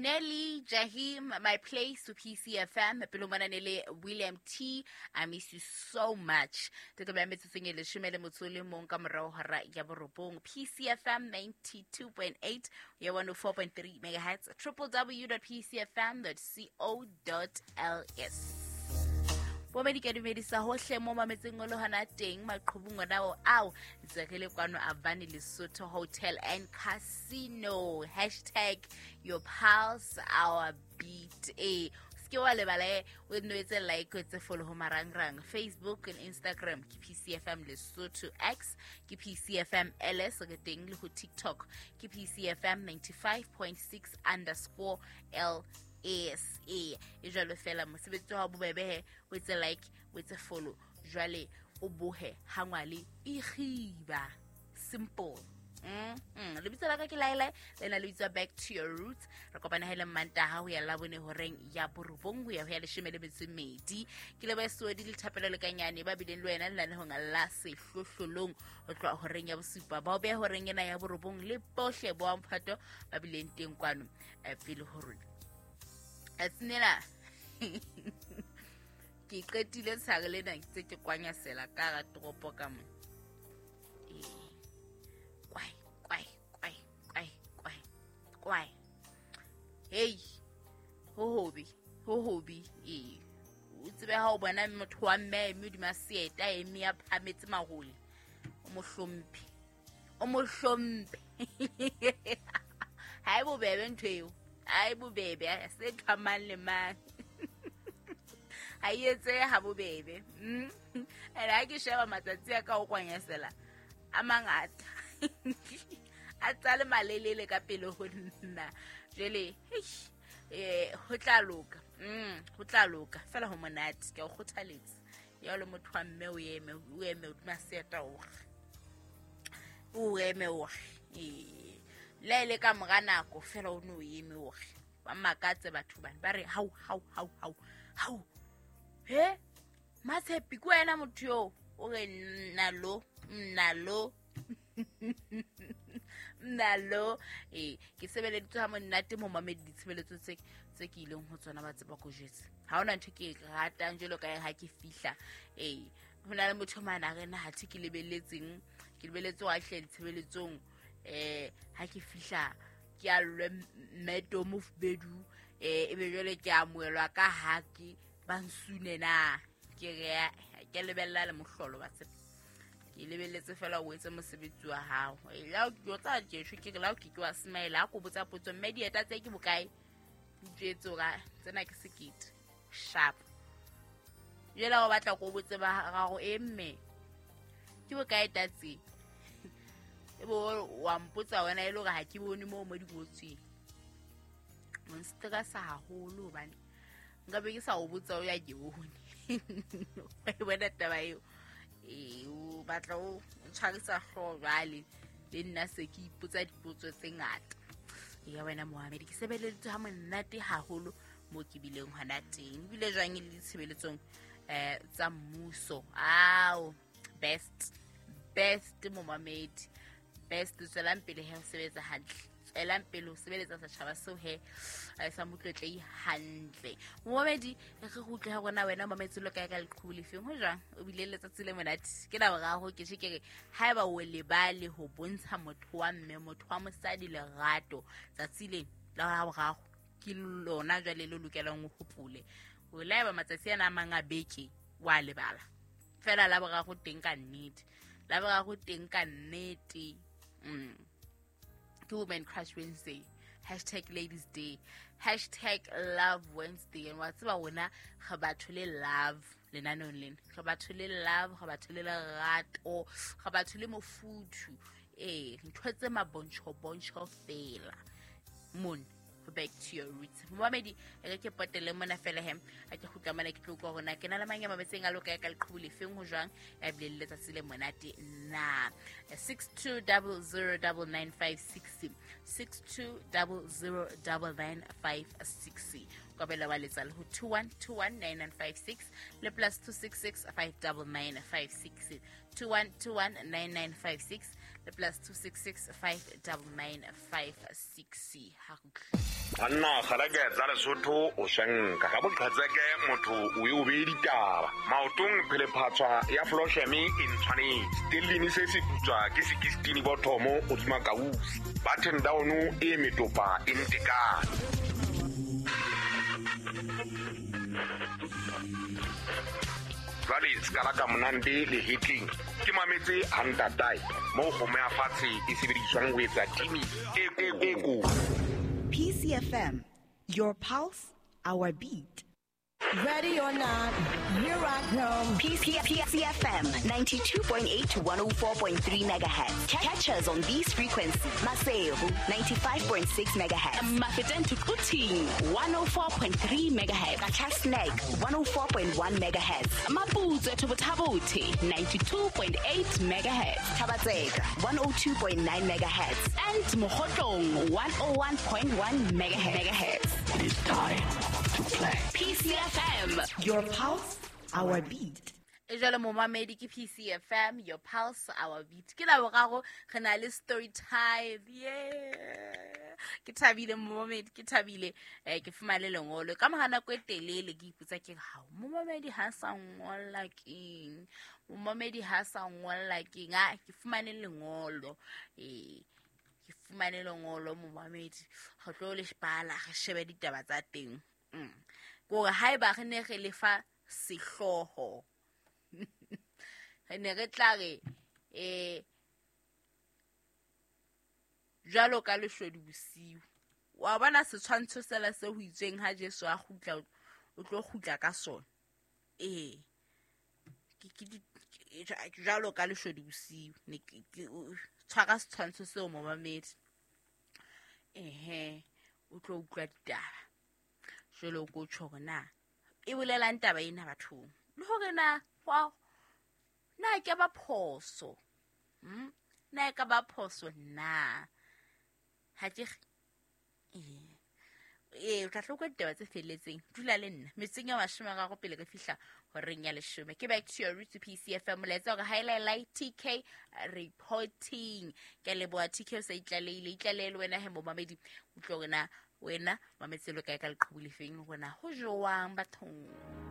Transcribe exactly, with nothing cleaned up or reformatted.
Nelly, Jahim, my place to P C F M, Pelumana Nele, William T. I miss you so much. The Gabamit singing the Shimele Mutsuli Monkamaro Hara Yaborobong, P C F M ninety-two point eight, we one oh four point three megahertz, w w w dot p c f m dot co dot l s. Pomedi ka dumedisa hohle mo mametseng lo hana teng maqhubung nao ao zakele kwano Avani Lesotho Hotel and Casino hashtag your pulse our beat eh ske wa lebala we no etse like etse follow ho marangrang Facebook and Instagram ke P C F M Lesotho X ke P C F M L S ke teng le ho TikTok ke P C F M ninety-five point six underscore L S A e jalo fela mosebetsi wa bobebe he o etse like o etse follow jwale o bohe hangwale e khiba simple mm mm lebitsa la ka ke laila lena lebitsa back to your roots re kopana hele mantaha ho ya la bone horeng ya borobong ho ya ho ya le shemele metsemedi ke le ba sodi le thapelo le kanyane ba bileng le wena le nane ho ngalla se hlohlolong ho tloa horeng ya bosupa ba o be horeng ena ya borobong le bohle bo amphato ba bileng teng kwano pele ho rona Atsinela ke qetile tsagele na ke ke kwanya sela ka ga toropo ka mo eh kwai kwai kwai kwai kwai kwai hey ho hobi ho hobi eh o tsebe ha o bona motho wa mme mme di masieta e mi a phametse mahole o mo hlomphe o mo hlomphe ha e bobebe ntweo ai bobebe se thamang le mang ai etse ha bobebe mm era ke sheba matsatsi a ka o kwanyesela a mangata a tsale malelele ka pele ho nna jele eh ho tla loka mm ho tla loka fela ho monate ke o khothaletsa ya le motho wa mme o eme o eme o maseta o o eme o eh lele ka mogana ko fela o no yeme o ge ba makatse batho bana ba re hau hau hau hau hau he matshepi ko ena motho yo o re nalo nalo nalo eh ke sebeleditswe ha monate mo mamedi ditshebeletso tse tse ke ileng ho tsona ba tseba go jetse ha ona ntho ke ratang jelo ka ha ke fihla eh hona le motho mana re na ha ke lebeletseng ke lebeletse wa hle ditshebeletsong eh ha ke fihla ke a lwe meto mo bedu eh e be jole ke amoelwa ka haki ba nsune na ke re ke lebella le mohlolo ba tse ke lebelletse fela o etse mosebetsi wa hao e la o tla jesho ke la o ke wa smile a go botsa potso mme dieta tse ke bokae ditsetso ga tsena ke sekete sharp jela go batla go botse ba gago emme ke bokae tatsi ebo wa mpotsa wena ile ga ha ke bone mo mo digotsi monstera sa haholo bane ngabe ke sa o botsa o ya ke bone e bona taba eo e o batla o tshwarisa hlo jale le nna se ke ipotsa dipotso tse ngata ya wena Mohammed ke sebeleditswe ha monate haholo mo ke bileng hona teng bile jwang le ditshebeletsong eh tsa mmuso ao best best Mohammed best tswelang pele he o sebetsa hantle tswelang pele o sebeletsa setjhaba seo he a sa motlotle hantle Mohamedi re go utlwa rona wena mametselo ka ka leqhubu le feng ho jang o bile letsatsi le monate ke la ga go ke tshike ha eba o lebale ho bontsha motho wa mme motho wa mosadi le rato tsatsi le la ga go ke lona jwale le lokelang go hopole o la eba matsatsi ana manga beke wa lebala fela la ga go teng ka nnete la ga go teng ka nnete mm Women Crush Wednesday hashtag Ladies Day hashtag Love Wednesday and what's about wena ga batho le love le nanong lena ga batho le love ga batho le rato ga batho le mofuthu eh ntho tse mabontsho bontsho fela mon back to your roots Mohamedi e ke potele mona fela hem a ke khutla mana ke tloko rona ke na la manya mabetseng a loka ka leqhubu le feng ho jwang ya bilele tsa sile monate na six two zero zero nine nine five six six two zero zero nine nine five six ka bela wa letsa le ho two one two one nine nine five six le plus two six six five nine nine five six two one two one nine nine five six le plus two six six five nine nine five six ha Anna khalaga tsala sotho o shanka ga bokhatseke motho o e obe ditaba maotong phele phatswa ya floshemi in tshwane stilini se se putswa ke sixteen bothomo o tsima kausi button down e metopa in tekana Vale skala ka monande le hitting ke mametse handa dai mo go mea fatshe e sebediswang ho etsa timi e e go P C F M, your pulse, our beat. Ready or not, here I come. P C F M, ninety-two point eight to one oh four point three megahertz. Catch us on these frequencies. Maseo, ninety-five point six megahertz. Mafeten to Kuting, one oh four point three megahertz. Kachasnek, one oh four point one megahertz. Maputo to Tabote, ninety-two point eight megahertz. Tabatsega, one oh two point nine megahertz. And Mohotong, one oh one point one megahertz. It is time to play. P C F M, your pulse, our beat. Ejala momamedi ke P C F M, your pulse, our beat. Ke la bogago re na le story time. Yeah. Ke thabile momamedi, ke thabile eh ke fumane lengolo. Ka mahana ko etelele ke iputsa ke ha momamedi ha sa ngolla keng. Momamedi ha sa ngolla keng. Ah ke fumane lengolo. Eh ke fumane lengolo momamedi. Go tlo le spala ge shebe ditaba tsa teng. Mm. Go ha ba re ne ge le fa sehloho re ne re tla re eh jalo ka leshodi bosiu wa bona setshwantsho sela se ho itseng ha Jesu a gutla o tlo gutla ka sona eh ke ke jalo ka leshodi bosiu ne tshwara setshwantsho se o mo mamedi ehe o tlo utlwa ditaba jalo go tshogona e bolela ntaba ena bathong le hore na wa na ke ba phoso hm na ke ba phoso na ha ke eh e tla tlhoka ditaba tse feletseng dula le nna metseng ya mashome ga go pele ke fihla ho reng ya leshome ke back to your root to P C F M let's go highlight T K reporting ke le boa T K se itlaleile itlaleile wena he mo mamedi utlona wena mametselo ka ka leqhubule feng gona ho joang bathong